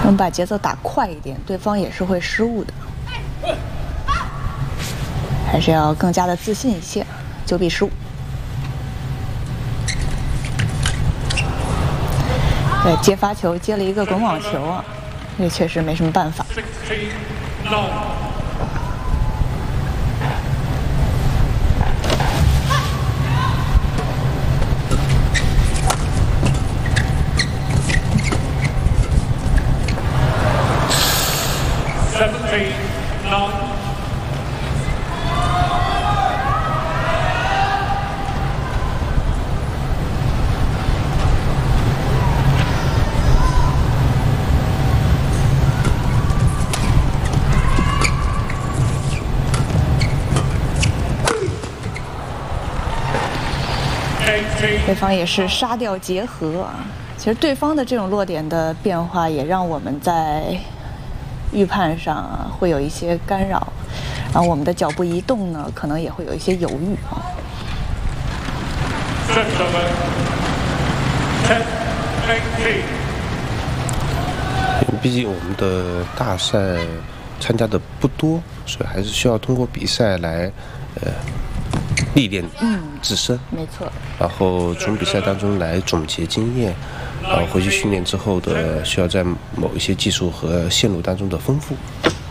我们把节奏打快一点，对方也是会失误的。还是要更加的自信一些。9-15。对，接发球接了一个滚网球啊，这确实没什么办法。对方也是杀掉结合啊，其实对方的这种落点的变化也让我们在预判上啊会有一些干扰，然后我们的脚步移动呢可能也会有一些犹豫啊。 毕竟我们的大赛参加的不多，所以还是需要通过比赛来历练自身， 没错。 然后从比赛当中来总结经验，然后回去训练之后的需要在某一些技术和线路当中的丰富。